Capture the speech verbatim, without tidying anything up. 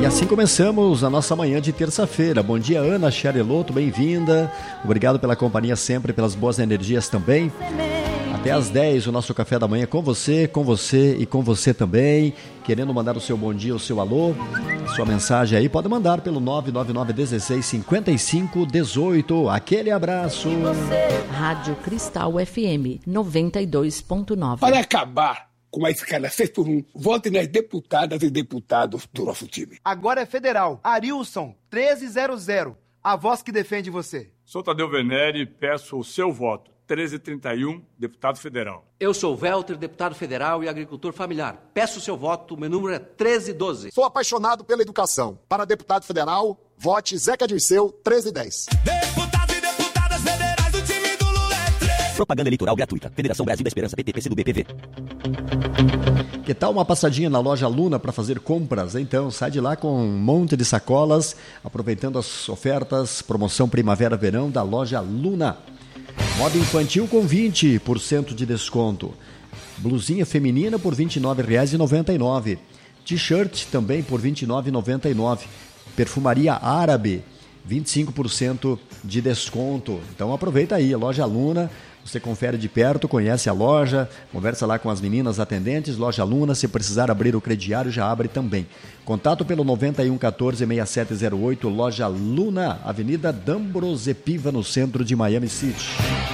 E assim começamos a nossa manhã de terça-feira. Bom dia, Ana Xareloto, bem-vinda. Obrigado pela companhia sempre, pelas boas energias também. Até às dez, o nosso café da manhã com você, com você e com você também. Querendo mandar o seu bom dia, o seu alô, sua mensagem aí, pode mandar pelo nove nove nove um seis cinco cinco um oito. Aquele abraço. Rádio Cristal F M noventa e dois ponto nove. Para acabar com a escala seis por um, vote nas deputadas e deputados do nosso time. Agora é federal. Arilson, treze zero zero. A voz que defende você. Sou Tadeu Venere e peço o seu voto. treze trinta e um, deputado federal. Eu sou Welter, deputado federal e agricultor familiar. Peço o seu voto, meu número é treze doze. Sou apaixonado pela educação. Para deputado federal, vote Zeca Dirceu, treze dez. Deputados e deputadas federais do time do Lula é treze. Propaganda eleitoral gratuita. Federação Brasil da Esperança, P T, P C do B, P V. Que tal uma passadinha na loja Luna para fazer compras? Então, sai de lá com um monte de sacolas, aproveitando as ofertas, promoção primavera-verão da loja Luna. Moda infantil com vinte por cento de desconto. Blusinha feminina por vinte e nove reais e noventa e nove centavos. T-shirt também por vinte e nove reais e noventa e nove centavos. Perfumaria árabe, vinte e cinco por cento de desconto. Então aproveita aí, a loja Luna. Você confere de perto, conhece a loja, conversa lá com as meninas atendentes. Loja Luna, se precisar abrir o crediário, já abre também. Contato pelo nove um um quatro, seis sete zero oito, Loja Luna, Avenida D'Ambros Epiva, no centro de Miami City.